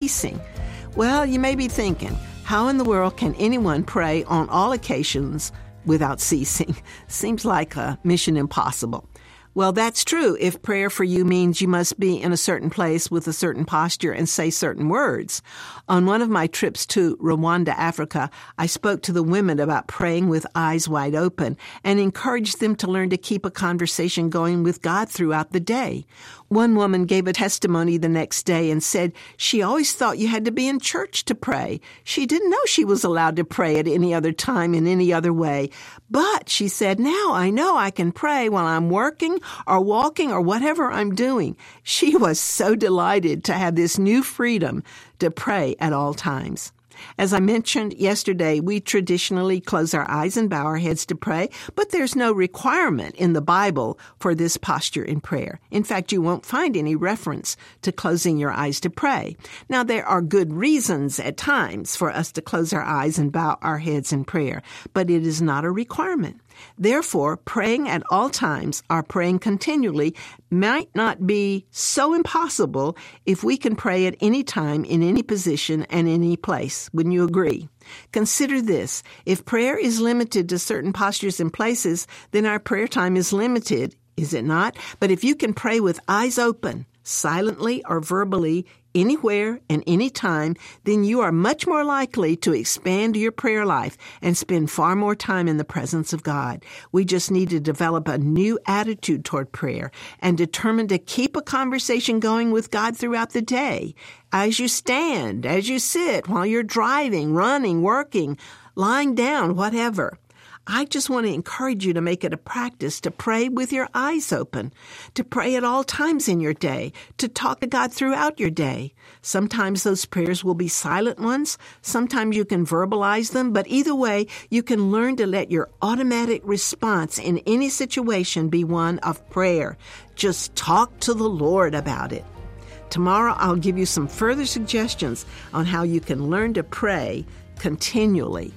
ceasing. Well, you may be thinking, how in the world can anyone pray on all occasions without ceasing? Seems like a mission impossible. Well, that's true if prayer for you means you must be in a certain place with a certain posture and say certain words. On one of my trips to Rwanda, Africa, I spoke to the women about praying with eyes wide open and encouraged them to learn to keep a conversation going with God throughout the day. One woman gave a testimony the next day and said she always thought you had to be in church to pray. She didn't know she was allowed to pray at any other time in any other way. But, she said, now I know I can pray while I'm working or walking or whatever I'm doing. She was so delighted to have this new freedom to pray at all times. As I mentioned yesterday, we traditionally close our eyes and bow our heads to pray, but there's no requirement in the Bible for this posture in prayer. In fact, you won't find any reference to closing your eyes to pray. Now, there are good reasons at times for us to close our eyes and bow our heads in prayer, but it is not a requirement. Therefore, praying at all times or praying continually might not be so impossible if we can pray at any time, in any position, and any place. Wouldn't you agree? Consider this. If prayer is limited to certain postures and places, then our prayer time is limited, is it not? But if you can pray with eyes open, silently or verbally, anywhere and any time, then you are much more likely to expand your prayer life and spend far more time in the presence of God. We just need to develop a new attitude toward prayer and determine to keep a conversation going with God throughout the day. As you stand, as you sit, while you're driving, running, working, lying down, whatever. I just want to encourage you to make it a practice to pray with your eyes open, to pray at all times in your day, to talk to God throughout your day. Sometimes those prayers will be silent ones. Sometimes you can verbalize them. But either way, you can learn to let your automatic response in any situation be one of prayer. Just talk to the Lord about it. Tomorrow, I'll give you some further suggestions on how you can learn to pray continually.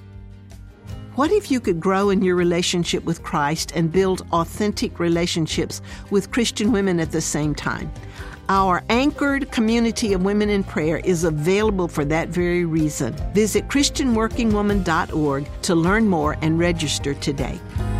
What if you could grow in your relationship with Christ and build authentic relationships with Christian women at the same time? Our anchored community of women in prayer is available for that very reason. Visit ChristianWorkingWoman.org to learn more and register today.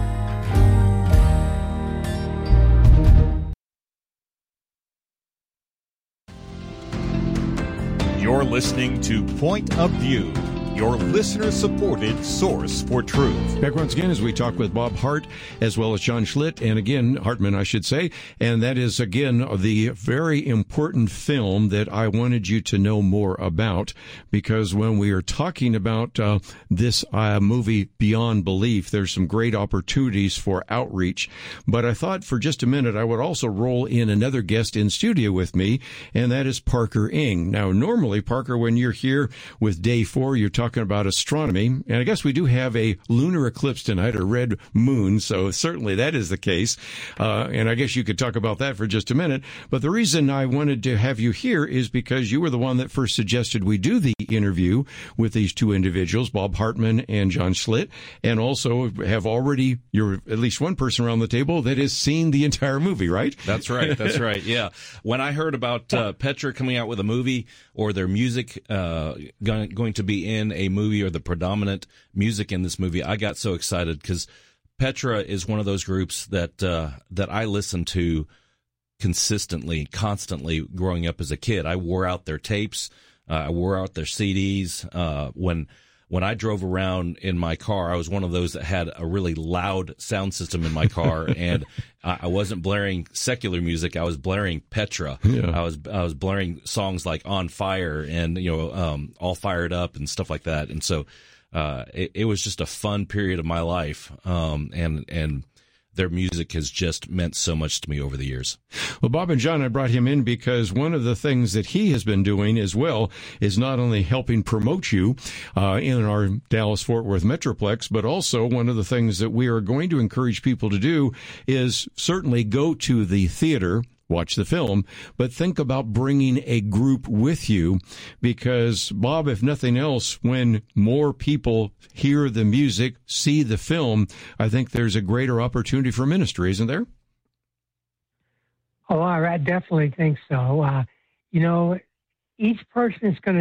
You're listening to Point of View, your listener-supported source for truth. Back once again as we talk with Bob Hart as well as John Schlitt, and again, Hartman, I should say, and that is, again, the very important film that I wanted you to know more about, because when we are talking about this movie, Beyond Belief, there's some great opportunities for outreach, but I thought for just a minute I would also roll in another guest in studio with me, and that is Parker Ing. Now, normally, Parker, when you're here with Day 4, you're talking about astronomy, and I guess we do have a lunar eclipse tonight, a red moon, so certainly that is the case, and I guess you could talk about that for just a minute, but the reason I wanted to have you here is because you were the one that first suggested we do the interview with these two individuals, Bob Hartman and John Schlitt, and also have already, you're at least one person around the table that has seen the entire movie, right? That's right, yeah. When I heard about Petra coming out with a movie, or their music going to be in a movie, or the predominant music in this movie, I got so excited because Petra is one of those groups that I listened to consistently, constantly growing up as a kid. I wore out their tapes, I wore out their CDs. When I drove around in my car, I was one of those that had a really loud sound system in my car, and I wasn't blaring secular music. I was blaring Petra. Yeah. I was blaring songs like On Fire and All Fired Up and stuff like that. And so it was just a fun period of my life, and their music has just meant so much to me over the years. Well, Bob and John, I brought him in because one of the things that he has been doing as well is not only helping promote you in our Dallas-Fort Worth Metroplex, but also one of the things that we are going to encourage people to do is certainly go to the theater, watch the film, but think about bringing a group with you because, Bob, if nothing else, when more people hear the music, see the film, I think there's a greater opportunity for ministry, isn't there? Oh, I definitely think so. Each person is going to